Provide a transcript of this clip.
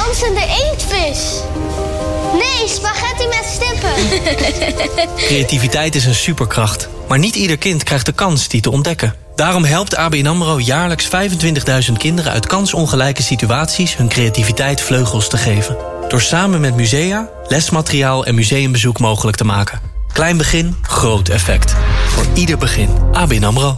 dansende inktvis. Nee, spaghetti met stippen. Creativiteit is een superkracht. Maar niet ieder kind krijgt de kans die te ontdekken. Daarom helpt ABN AMRO jaarlijks 25.000 kinderen uit kansongelijke situaties hun creativiteit vleugels te geven. Door samen met musea, lesmateriaal en museumbezoek mogelijk te maken. Klein begin, groot effect. Voor ieder begin. ABN AMRO.